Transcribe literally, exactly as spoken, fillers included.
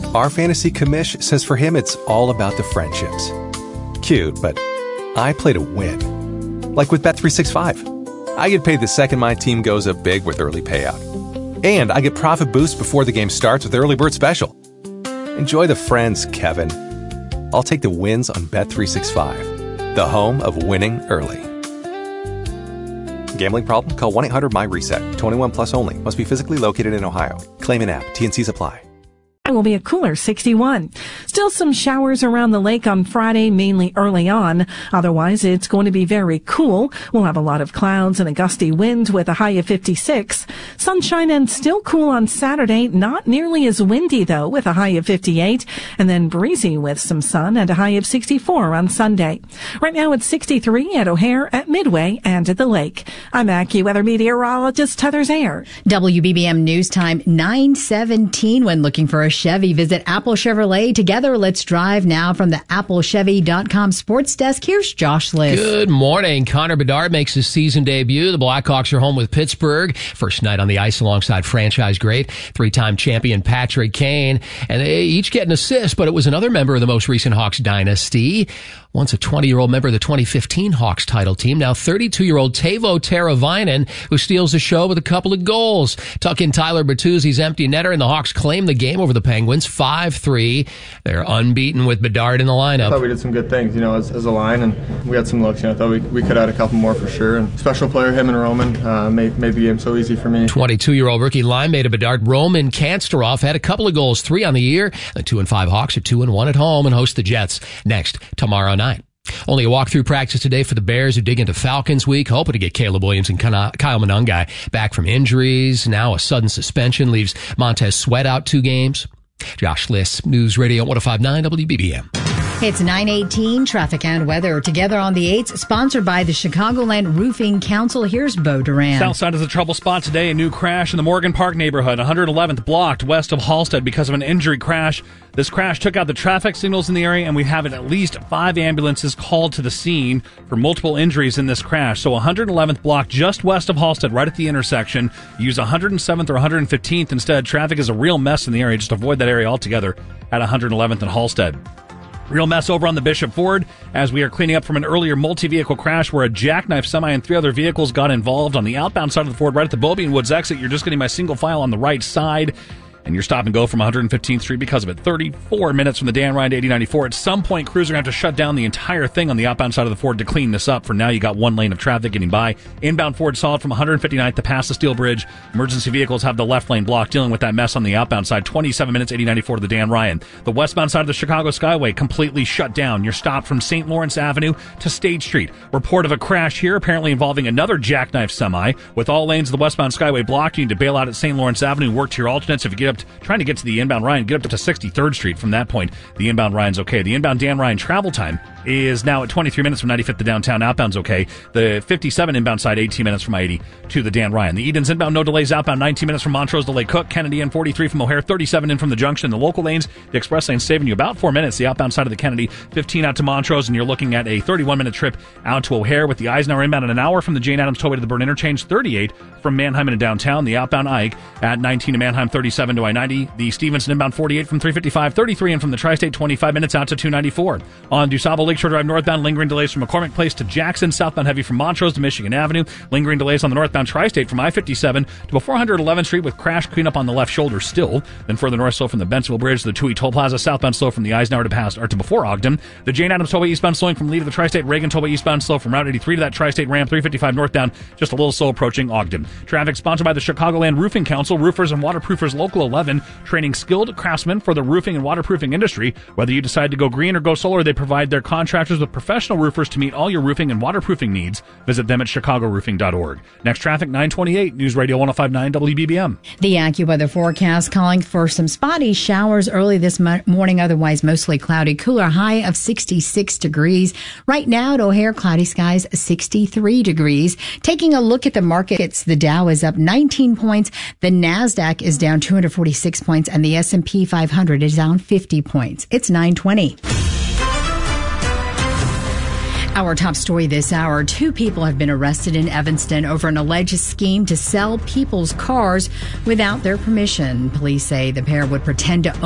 Our fantasy commish says for him it's all about the friendships. Cute, but I play to win. Like with Bet three sixty-five. I get paid the second my team goes up big with early payout. And I get profit boost before the game starts with Early Bird Special. Enjoy the friends, Kevin. I'll take the wins on Bet three sixty-five, the home of winning early. Gambling problem? Call one eight hundred my reset. twenty-one plus only. Must be physically located in Ohio. Claim an app. T N Cs apply. It will be a cooler sixty-one. Still some showers around the lake on Friday, mainly early on. Otherwise, it's going to be very cool. We'll have a lot of clouds and a gusty wind with a high of fifty-six. Sunshine and still cool on Saturday. Not nearly as windy, though, with a high of fifty-eight. And then breezy with some sun and a high of sixty-four on Sunday. Right now, it's sixty-three at O'Hare, at Midway, and at the lake. I'm AccuWeather meteorologist Heather Zayer. W B B M News Time nine seventeen. When looking for a Chevy, visit Apple Chevrolet. Together, let's drive now from the apple chevy dot com sports desk. Here's Josh Liss. Good morning. Connor Bedard makes his season debut. The Blackhawks are home with Pittsburgh. First night on the ice alongside franchise great, three-time champion Patrick Kane. And they each get an assist, but it was another member of the most recent Hawks dynasty. Once a twenty-year-old member of the twenty fifteen Hawks title team, now thirty-two-year-old Teuvo Teravainen, who steals the show with a couple of goals. Tuck in Tyler Bertuzzi's empty netter, and the Hawks claim the game over the Penguins five three. They're unbeaten with Bedard in the lineup. I thought we did some good things, you know, as, as a line, and we had some looks. You know, I thought we, we could add a couple more for sure. And special player, him and Roman, uh, made, made the game so easy for me. twenty-two-year-old rookie line mate of Bedard, Roman Kansterov, had a couple of goals, three on the year. The two and five Hawks are two and one at home and host the Jets next tomorrow night. Only a walkthrough practice today for the Bears, who dig into Falcons week, hoping to get Caleb Williams and Kyle Monangai back from injuries. Now a sudden suspension leaves Montez Sweat out two games. Josh Liss, News Radio one oh five point nine W B B M. It's nine eighteen, traffic and weather together on the eights, sponsored by the Chicagoland Roofing Council. Here's Bo Duran. South side is a trouble spot today. A new crash in the Morgan Park neighborhood, one hundred eleventh blocked west of Halstead because of an injury crash. This crash took out the traffic signals in the area, and we have at least five ambulances called to the scene for multiple injuries in this crash. So one hundred eleventh block just west of Halstead, right at the intersection. Use one hundred seventh or one hundred fifteenth instead. Traffic is a real mess in the area. Just avoid that area altogether at one hundred eleventh and Halstead. Real mess over on the Bishop Ford as we are cleaning up from an earlier multi-vehicle crash where a jackknife semi and three other vehicles got involved on the outbound side of the Ford right at the Beaubien Woods exit. You're just getting my single file on the right side. And you're stop and go from one hundred fifteenth Street because of it. thirty-four minutes from the Dan Ryan to eighty ninety-four. At some point, crews are going to have to shut down the entire thing on the outbound side of the Ford to clean this up. For now, you got one lane of traffic getting by. Inbound Ford solid from one hundred fifty-ninth to past the Steel Bridge. Emergency vehicles have the left lane blocked, dealing with that mess on the outbound side. twenty-seven minutes, eighty ninety-four to the Dan Ryan. The westbound side of the Chicago Skyway completely shut down. You're stopped from Saint Lawrence Avenue to State Street. Report of a crash here, apparently involving another jackknife semi. With all lanes of the westbound Skyway blocked, you need to bail out at Saint Lawrence Avenue, work to your alternates. If you get up to, trying to get to the inbound Ryan, get up to sixty-third Street. From that point, the inbound Ryan's okay. The inbound Dan Ryan travel time is now at twenty-three minutes from ninety-fifth to downtown. Outbound's okay. The fifty-seven inbound side, eighteen minutes from I eighty to the Dan Ryan. The Edens inbound, no delays. Outbound, nineteen minutes from Montrose to Lake Cook. Kennedy in forty-three from O'Hare, thirty-seven in from the junction. The local lanes, the express lane saving you about four minutes. The outbound side of the Kennedy, fifteen out to Montrose, and you're looking at a thirty-one minute trip out to O'Hare with the Eisenhower inbound at an hour from the Jane Addams Tollway to the Byrne Interchange, thirty-eight from Manheim into downtown. The outbound Ike at nineteen to Manheim, thirty-seven to I ninety. The Stevenson inbound, forty-eight from three fifty-five, thirty-three in from the Tri-State, twenty-five minutes out to two ninety-four. On DuSable Lakeshore Drive northbound, lingering delays from McCormick Place to Jackson. Southbound heavy from Montrose to Michigan Avenue. Lingering delays on the northbound Tri-State from I fifty-seven to before one hundred eleventh Street with crash cleanup on the left shoulder still. Then further north slow from the Bentonville Bridge to the Toohey Toll Plaza. Southbound slow from the Eisenhower to past or to before Ogden. The Jane Addams Tollway eastbound slowing from Lee to the Tri-State. Reagan Tollway eastbound slow from Route eighty-three to that Tri-State ramp. three fifty-five northbound, just a little slow approaching Ogden. Traffic sponsored by the Chicagoland Roofing Council. Roofers and Waterproofers Local eleven, training skilled craftsmen for the roofing and waterproofing industry. Whether you decide to go green or go solar, they provide their contractors with professional roofers to meet all your roofing and waterproofing needs. Visit them at chicago roofing dot org. Next traffic, nine twenty-eight, News Radio one oh five point nine W B B M. The AccuWeather forecast calling for some spotty showers early this mo- morning, otherwise mostly cloudy. Cooler high of sixty-six degrees. Right now at O'Hare, cloudy skies, sixty-three degrees. Taking a look at the markets, the Dow is up nineteen points. The NASDAQ is down two hundred forty-six points, and the S and P five hundred is down fifty points. It's nine twenty. Our top story this hour. Two people have been arrested in Evanston over an alleged scheme to sell people's cars without their permission. Police say the pair would pretend to own